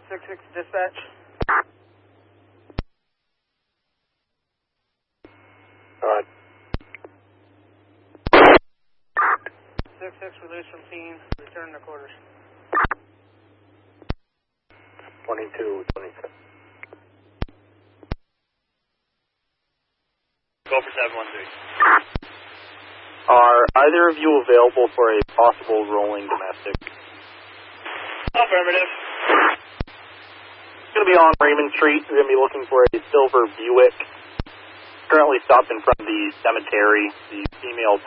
6-6 dispatch. 6-6 release from scene. Return to quarters. 22, 27. Go for 713. Are either of you available for a possible rolling domestic? Affirmative. It's going to be on Raymond Street. We're going to be looking for a silver Buick. Currently stopped in front of the cemetery. The female